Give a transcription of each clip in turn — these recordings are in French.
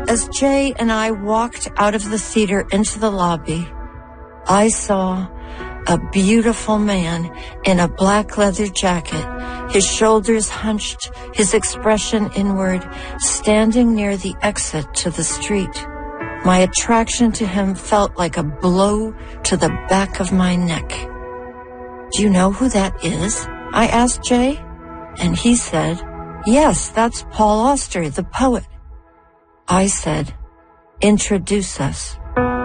As Jay and I walked out of the theater into the lobby, I saw a beautiful man in a black leather jacket, his shoulders hunched, his expression inward, standing near the exit to the street. My attraction to him felt like a blow to the back of my neck. Do you know who that is? I asked Jay, and he said, yes, that's Paul Auster, the poet. I said, introduce us.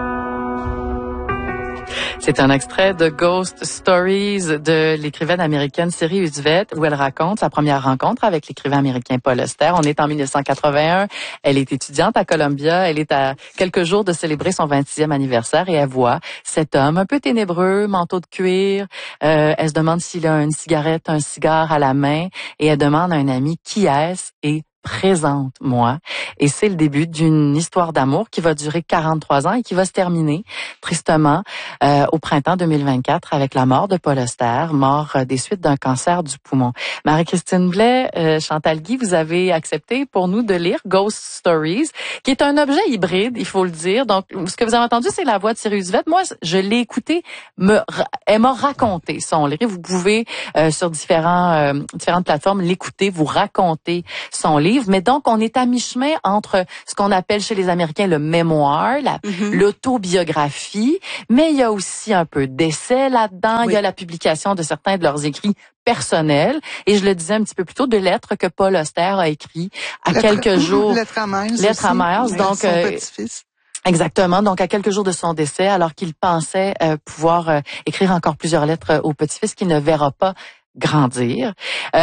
C'est un extrait de Ghost Stories de l'écrivaine américaine Siri Hustvedt où elle raconte sa première rencontre avec l'écrivain américain Paul Auster. On est en 1981. Elle est étudiante à Columbia. Elle est à quelques jours de célébrer son 26e anniversaire et elle voit cet homme un peu ténébreux, manteau de cuir. Elle se demande s'il a une cigarette, un cigare à la main et elle demande à un ami qui est-ce et présente-moi. Et c'est le début d'une histoire d'amour qui va durer 43 ans et qui va se terminer, tristement, au printemps 2024 avec la mort de Paul Auster, mort des suites d'un cancer du poumon. Marie-Christine Blais, Chantal Guy, vous avez accepté pour nous de lire Ghost Stories, qui est un objet hybride, il faut le dire. Donc, ce que vous avez entendu, c'est la voix de Siri Hustvedt. Moi, je l'ai écouté, elle m'a raconté son livre. Vous pouvez, sur différentes plateformes, l'écouter, vous raconter son livre. Mais donc, on est à mi-chemin entre ce qu'on appelle chez les Américains le mémoire, l'autobiographie, mais il y a aussi un peu d'essai là-dedans. Oui. Il y a la publication de certains de leurs écrits personnels. Et je le disais un petit peu plus tôt, de lettres que Paul Auster a écrit à quelques jours. Lettres à Miles. Lettres à Miles. Donc, son petit-fils. Exactement. Donc, à quelques jours de son décès, alors qu'il pensait pouvoir écrire encore plusieurs lettres au petit-fils qu'il ne verra pas grandir.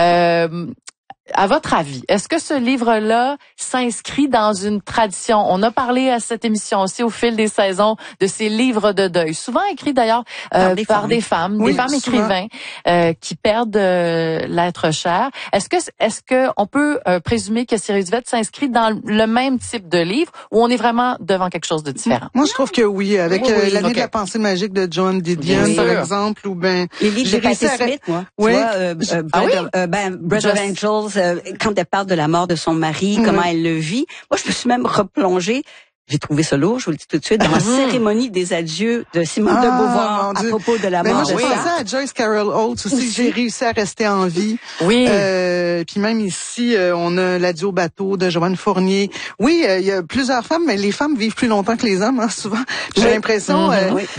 À votre avis, est-ce que ce livre-là s'inscrit dans une tradition? On a parlé à cette émission aussi au fil des saisons de ces livres de deuil, souvent écrits d'ailleurs par des femmes, oui, des femmes écrivains qui perdent l'être cher. Est-ce que on peut présumer que Siri Hustvedt s'inscrit dans le même type de livre ou on est vraiment devant quelque chose de différent? Moi, je trouve que oui, avec l'année de la pensée magique de Joan Didion, par exemple, ou ben les livres de Patti Smith, moi. Oui. Tu vois, Breath of Angels. Quand elle parle de la mort de son mari, comment elle le vit. Moi, je me suis même replongée. J'ai trouvé ça lourd, je vous le dis tout de suite, dans la cérémonie des adieux de Simone de Beauvoir à propos de la mort de moi, sa. je pensais à Joyce Carol Oates aussi. J'ai réussi à rester en vie. Oui. Puis même ici, on a l'adieu au bateau de Joanne Fournier. Oui, il y a plusieurs femmes, mais les femmes vivent plus longtemps que les hommes, hein, souvent. J'ai l'impression.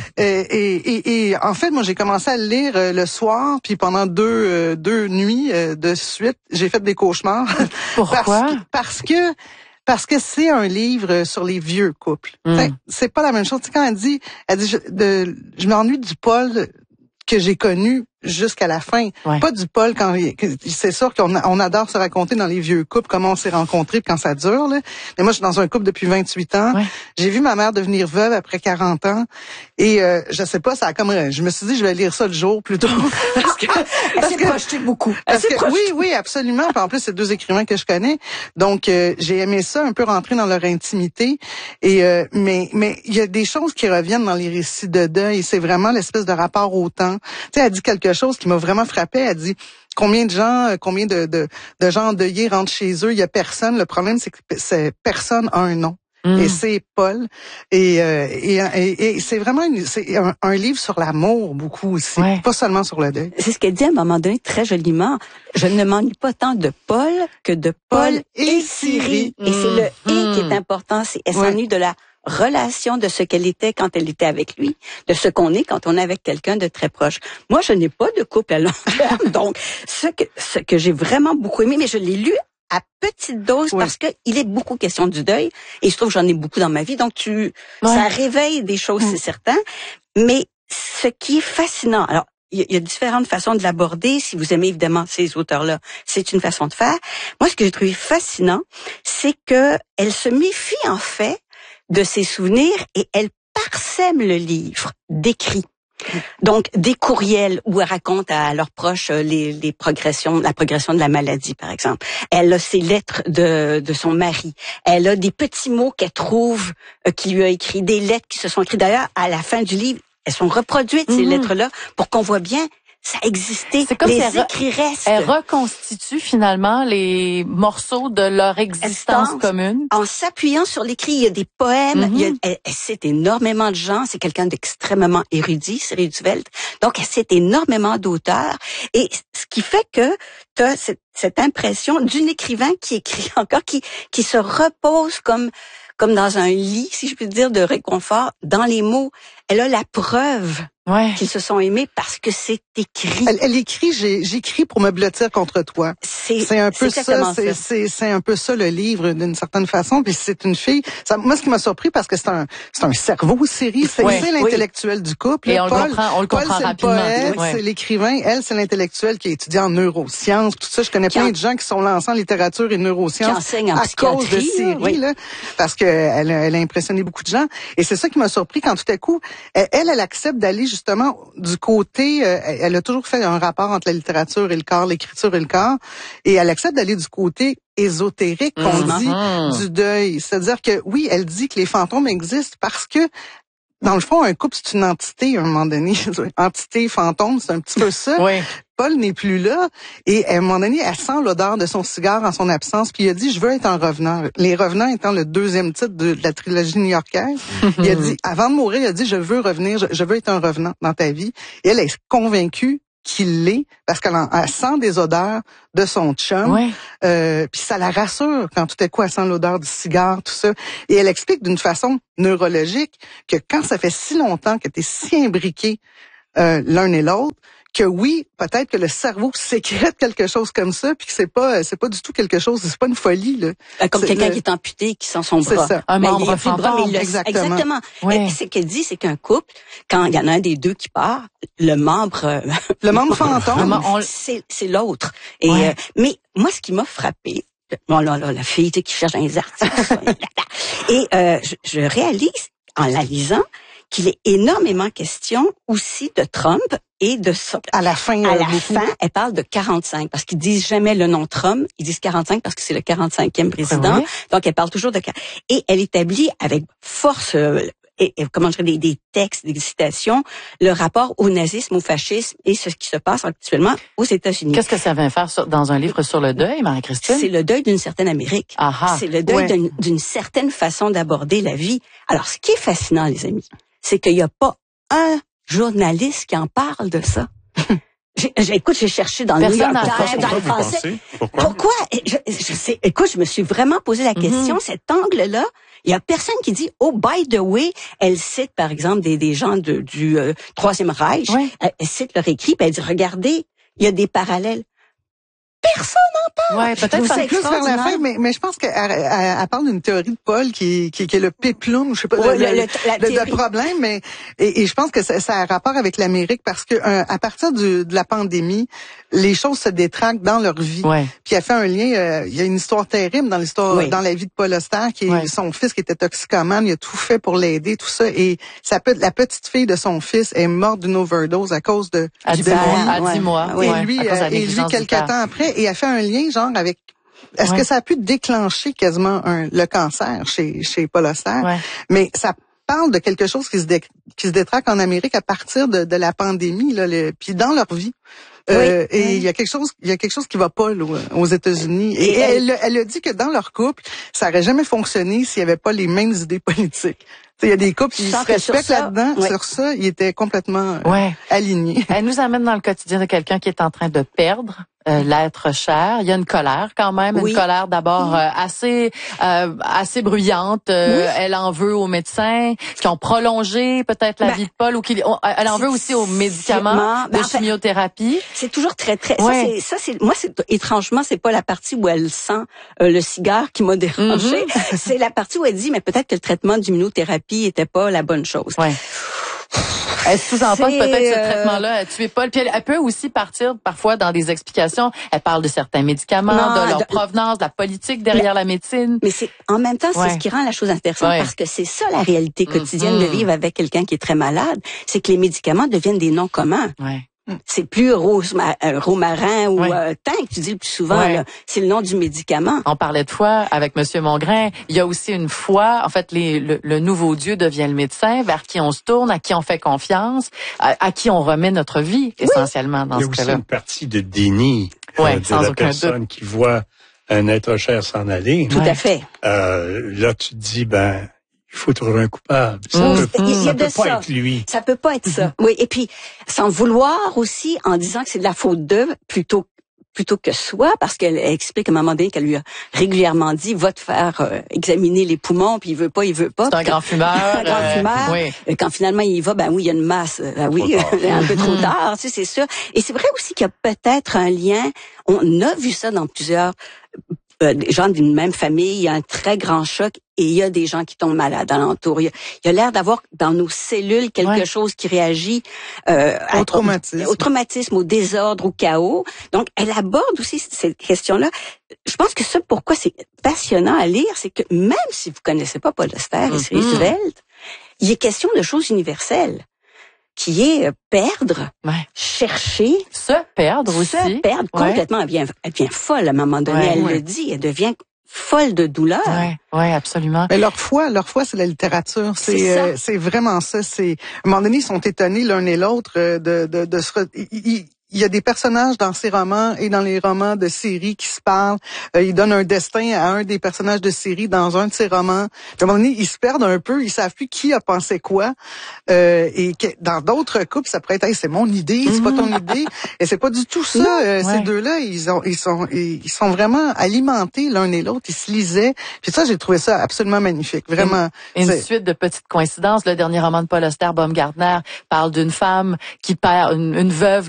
Et en fait, moi, j'ai commencé à le lire le soir, puis pendant deux nuits de suite, j'ai fait des cauchemars. Pourquoi? Parce que c'est un livre sur les vieux couples. C'est pas la même chose. Tu sais, quand elle dit je m'ennuie du Paul que j'ai connu jusqu'à la fin. Ouais. Pas du Paul quand c'est sûr qu'on adore se raconter dans les vieux couples comment on s'est rencontrés quand ça dure là. Mais moi je suis dans un couple depuis 28 ans. Ouais. J'ai vu ma mère devenir veuve après 40 ans et je sais pas, ça a comme je me suis dit je vais lire ça le jour plutôt elle s'est projetée beaucoup. Oui, absolument. Puis en plus c'est deux écrivains que je connais. Donc j'ai aimé ça un peu rentrer dans leur intimité et mais il y a des choses qui reviennent dans les récits de deuil, c'est vraiment l'espèce de rapport au temps. Tu sais, elle dit quelque chose qui m'a vraiment frappée. Elle dit combien de gens endeuillés rentrent chez eux, il y a personne. Le problème c'est que personne a un nom. Et c'est Paul. Et c'est vraiment un livre sur l'amour beaucoup aussi, pas seulement sur le deuil. C'est ce qu'elle dit à un moment donné très joliment. Je ne m'ennuie pas tant de Paul que de Paul et Siri. Et c'est le et qui est important. Elle s'ennuie de la relation, de ce qu'elle était quand elle était avec lui, de ce qu'on est quand on est avec quelqu'un de très proche. Moi, je n'ai pas de couple à long terme, donc ce que j'ai vraiment beaucoup aimé, mais je l'ai lu à petite dose parce que il est beaucoup question du deuil et je trouve que j'en ai beaucoup dans ma vie, donc ça réveille des choses, c'est certain. Mais ce qui est fascinant, alors il y a différentes façons de l'aborder. Si vous aimez évidemment ces auteurs-là, c'est une façon de faire. Moi, ce que j'ai trouvé fascinant, c'est que elle se méfie en fait de ses souvenirs et elle parsème le livre d'écrits. Donc, des courriels où elle raconte à leurs proches la progression de la maladie, par exemple. Elle a ses lettres de son mari. Elle a des petits mots qu'elle trouve, qui lui a écrit, des lettres qui se sont écrites. D'ailleurs, à la fin du livre, elles sont reproduites, ces lettres-là, pour qu'on voit bien ça existait. C'est comme les si écrits restent. Elle reconstitue finalement les morceaux de leur existence commune. En s'appuyant sur l'écrit, il y a des poèmes, elle cite énormément de gens, c'est quelqu'un d'extrêmement érudit, Siri Roosevelt. Donc, elle cite énormément d'auteurs. Et ce qui fait que tu as cette impression d'un écrivain qui écrit encore, qui se repose comme dans un lit, si je puis dire, de réconfort, dans les mots. Elle a la preuve qu'ils se sont aimés parce que c'est écrit. Elle écrit, j'écris pour me blottir contre toi. C'est un peu ça. C'est un peu ça le livre d'une certaine façon. Puis c'est une fille. Moi, ce qui m'a surpris parce que c'est un cerveau série. C'est l'intellectuel du couple. Et Paul, on le comprend c'est rapidement. Le poète, c'est l'écrivain. Elle, c'est l'intellectuel qui a étudié en neurosciences. Tout ça, je connais plein de gens qui sont lancés en littérature et neurosciences qui enseignent en à cause de Siri, là, parce que elle a impressionné beaucoup de gens. Et c'est ça qui m'a surpris quand tout à coup, elle accepte d'aller justement du côté, elle a toujours fait un rapport entre la littérature et le corps, l'écriture et le corps, et elle accepte d'aller du côté ésotérique, qu'on dit, du deuil. C'est-à-dire que oui, elle dit que les fantômes existent parce que dans le fond, un couple, c'est une entité, à un moment donné. Entité, fantôme, c'est un petit peu ça. Oui. Paul n'est plus là. Et à un moment donné, elle sent l'odeur de son cigare en son absence. Puis il a dit, je veux être un revenant. Les Revenants étant le deuxième titre de la trilogie new-yorkaise. Il a dit, avant de mourir, il a dit, je veux revenir, je veux être un revenant dans ta vie. Et elle est convaincue qu'il l'est parce qu'elle sent des odeurs de son chum. Puis ça la rassure quand tout à coup elle sent l'odeur du cigare, tout ça. Et elle explique d'une façon neurologique que quand ça fait si longtemps que t'es si imbriqués l'un et l'autre, que oui, peut-être que le cerveau sécrète quelque chose comme ça, puis que c'est pas du tout quelque chose, c'est pas une folie là. Comme quelqu'un qui est amputé, qui sent son bras. C'est ça. Un membre fantôme. Exactement. Et ce qu'elle dit, c'est qu'un couple, quand il y en a un des deux qui part, le membre fantôme, c'est l'autre. Et mais moi, ce qui m'a frappé, la fille qui cherche dans les articles, et je réalise en la lisant qu'il est énormément question aussi de Trump et de ça. À la fin, elle parle de 45 parce qu'ils disent jamais le nom Trump, ils disent 45 parce que c'est le 45e président. Donc elle parle toujours de et elle établit avec force et comment je dirais des textes, des citations, le rapport au nazisme, au fascisme et ce qui se passe actuellement aux États-Unis. Qu'est-ce que ça vient faire dans un livre sur le deuil, Marie-Christine? C'est le deuil d'une certaine Amérique. Aha. C'est le deuil d'une certaine façon d'aborder la vie. Alors, ce qui est fascinant, les amis, c'est qu'il n'y a pas un journaliste qui en parle de ça. Écoute, j'ai cherché dans le New York Times, dans le français. Pourquoi? Je sais. Écoute, je me suis vraiment posé la question, cet angle-là. Il y a personne qui dit, oh, by the way, elle cite, par exemple, des gens du Troisième Reich. Elle cite leur écrit, puis elle dit, regardez, il y a des parallèles. Personne n'en parle. Ouais, peut-être c'est plus vers la fin, mais je pense qu'elle parle d'une théorie de Paul qui est le péplum, je sais pas, le problème, mais et je pense que ça a un rapport avec l'Amérique parce que à partir de la pandémie, les choses se détraquent dans leur vie. Puis elle fait un lien, il y a une histoire terrible dans dans la vie de Paul Auster, qui est son fils qui était toxicomane, il a tout fait pour l'aider, tout ça, et la petite fille de son fils est morte d'une overdose à cause de à 10 mois. Et lui quelques temps après. Et elle fait un lien, genre, avec... Est-ce que ça a pu déclencher quasiment le cancer chez Paul Auster? Mais ça parle de quelque chose qui se détraque en Amérique à partir de la pandémie, là, puis dans leur vie. Et il y a quelque chose qui va pas là, aux États-Unis. Et elle a dit que dans leur couple, ça aurait jamais fonctionné s'il y avait pas les mêmes idées politiques. Il y a des couples qui se respectent là-dedans. Sur ça, ils étaient complètement alignés. Elle nous amène dans le quotidien de quelqu'un qui est en train de perdre l'être cher. Il y a une colère quand même, une colère d'abord assez bruyante. Elle en veut aux médecins qui ont prolongé peut-être la vie de Paul ou elle en veut aussi aux médicaments de chimiothérapie. C'est toujours très étrangement, c'est pas la partie où elle sent le cigare qui m'a dérangée. C'est la partie où elle dit mais peut-être que le traitement d'immunothérapie était pas la bonne chose. Elle sous-entend que peut-être ce traitement-là a tué Paul. Puis elle peut aussi partir parfois dans des explications. Elle parle de certains médicaments, de leur provenance, de la politique derrière la médecine. Mais en même temps, c'est ce qui rend la chose intéressante parce que c'est ça la réalité quotidienne de vivre avec quelqu'un qui est très malade. C'est que les médicaments deviennent des noms communs. C'est plus romarin ou thym que tu dis le plus souvent. Là. C'est le nom du médicament. On parlait de foi avec Monsieur Mongrain. Il y a aussi une foi. En fait, le nouveau Dieu devient le médecin vers qui on se tourne, à qui on fait confiance, à qui on remet notre vie, essentiellement, dans ce cas-là. Il y a aussi une partie de déni de la personne qui voit un être cher s'en aller. Tout à fait. Là, tu te dis, il faut trouver un coupable. Ça peut pas être lui. Ça peut pas être ça. Oui, et puis sans vouloir aussi, en disant que c'est de la faute d'eux plutôt que soi, parce qu'elle explique à un moment donné qu'elle lui a régulièrement dit, va te faire examiner les poumons, puis il veut pas. C'est un grand fumeur. Un grand fumeur. Oui. Et quand finalement il y va, oui, il y a une masse. Oui, un peu trop tard, tu sais, c'est sûr. Et c'est vrai aussi qu'il y a peut-être un lien. On a vu ça dans plusieurs gens d'une même famille. Il y a un très grand choc et il y a des gens qui tombent malades alentour. Il y a l'air d'avoir dans nos cellules quelque chose qui réagit au traumatisme, au désordre, au chaos. Donc, elle aborde aussi cette question-là. Je pense que ça, pourquoi c'est passionnant à lire, c'est que même si vous connaissez pas Paul Auster et Roosevelt, il est question de choses universelles, qui est perdre, chercher, se perdre complètement. Elle devient folle à un moment donné. Elle le dit, elle devient folle de douleur. Oui, absolument. Mais leur foi, c'est la littérature. C'est vraiment ça. C'est, à un moment donné, ils sont étonnés l'un et l'autre de se il y a des personnages dans ces romans et dans les romans de série qui se parlent. Ils donnent un destin à un des personnages de série dans un de ces romans. Puis à un moment donné, ils se perdent un peu. Ils savent plus qui a pensé quoi. Et que dans d'autres couples, ça pourrait être hey, c'est mon idée, c'est pas ton idée. Et c'est pas du tout ça. Ces deux-là, ils sont vraiment alimentés l'un et l'autre. Ils se lisaient. Puis ça, j'ai trouvé ça absolument magnifique. Vraiment. Une suite de petites coïncidences. Le dernier roman de Paul Auster, Baumgartner, parle d'une femme qui perd une veuve